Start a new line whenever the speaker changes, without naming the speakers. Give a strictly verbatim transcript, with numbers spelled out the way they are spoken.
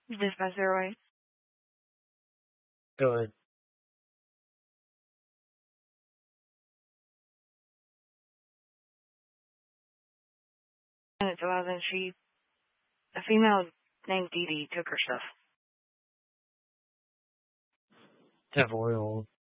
Dispensary.
Go ahead.
And it's well, then she, a female named Dee Dee took her stuff.
Have oil.